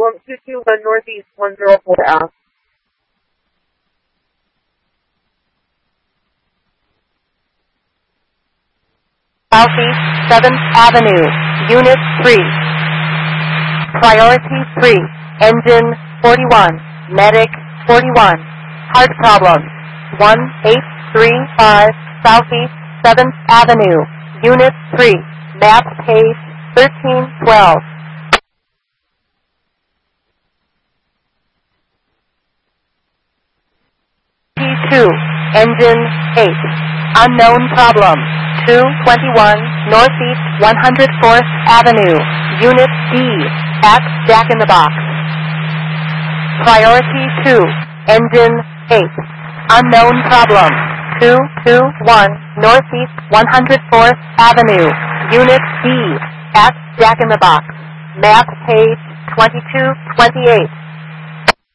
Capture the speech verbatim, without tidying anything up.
problem two two one Northeast one zero four F. Southeast seventh Avenue, Unit three. Priority three, Engine forty-one, Medic forty-one. Heart problem, one eight three five Southeast seventh Avenue, Unit three. Map page thirteen twelve. P two, Engine eight. Unknown problem, two twenty-one Northeast one hundred fourth Avenue, Unit D, at Jack in the Box. Priority two, Engine eight. Unknown problem, two two one Northeast one hundred fourth Avenue, Unit D, at Jack in the Box. Map page twenty-two twenty-eight.